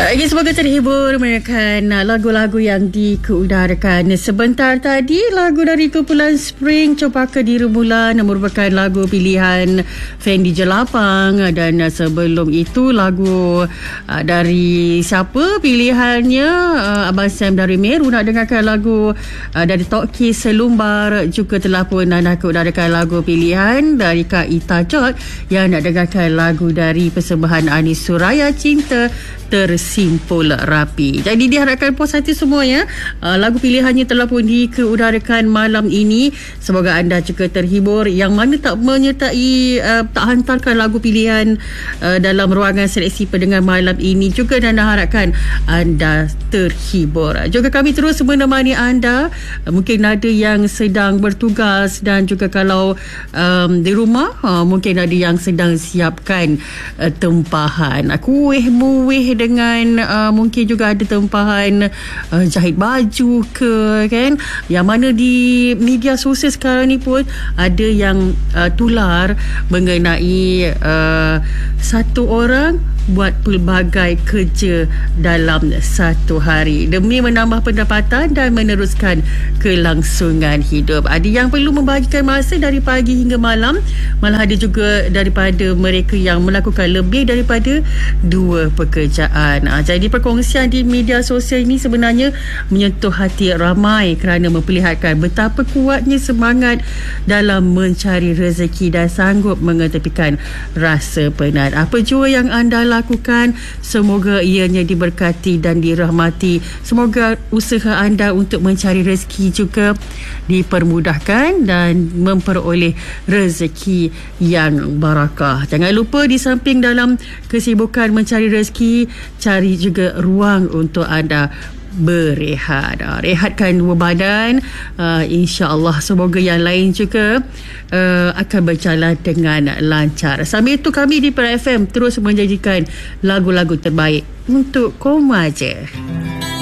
Semoga terhibur mendengarkan lagu-lagu yang dikeudarakan sebentar tadi. Lagu dari kumpulan Spring, Cempaka di Rembulan, merupakan lagu pilihan Fendi Jelapang. Dan sebelum itu lagu dari siapa pilihannya? Abang Sam dari Meru nak dengarkan lagu dari Toki Selumbar. Juga telah pun nak keudarakan lagu pilihan dari Kak Ita Jod yang nak dengarkan lagu dari persembahan Anis Suraya, Cinta Tersimpul Rapi. Jadi diharapkan puas hati semua ya. Lagu pilihannya telah pun dikeudarakan malam ini. Semoga anda juga terhibur. Yang mana tak menyertai, tak hantarkan lagu pilihan dalam ruangan seleksi pendengar malam ini juga, dan harapkan anda terhibur. Juga kami terus menemani anda. Mungkin ada yang sedang bertugas, dan juga kalau di rumah mungkin ada yang sedang siapkan tempahan kuih-muih, dengan mungkin juga ada tempahan jahit baju ke, kan, yang mana di media sosial sekarang ni pun ada yang tular mengenai satu orang buat pelbagai kerja dalam satu hari demi menambah pendapatan dan meneruskan kelangsungan hidup. Ada yang perlu membahagikan masa dari pagi hingga malam, malah ada juga daripada mereka yang melakukan lebih daripada 2 pekerjaan. Jadi perkongsian di media sosial ini sebenarnya menyentuh hati ramai kerana memperlihatkan betapa kuatnya semangat dalam mencari rezeki dan sanggup mengetepikan rasa penat. Apa jua yang anda lakukan, semoga ianya diberkati dan dirahmati. Semoga usaha anda untuk mencari rezeki juga dipermudahkan dan memperoleh rezeki yang barakah. Jangan lupa di samping dalam kesibukan mencari rezeki, cari juga ruang untuk anda berehat. Rehatkan dua badan. InsyaAllah semoga yang lain juga akan berjalan dengan lancar. Sambil itu kami di Perak FM terus menjanjikan lagu-lagu terbaik untuk Komaja.